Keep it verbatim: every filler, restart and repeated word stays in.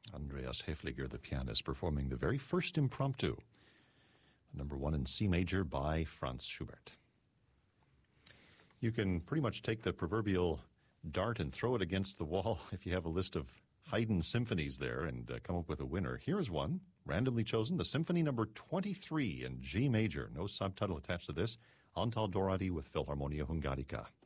Andreas Hefliger, the pianist, performing the very first impromptu, number one in C major by Franz Schubert. You can pretty much take the proverbial dart and throw it against the wall if you have a list of Haydn symphonies there and uh, come up with a winner. Here's one, randomly chosen, the Symphony number twenty-three in G major. No subtitle attached to this. Antal Dorati with Philharmonia Hungarica.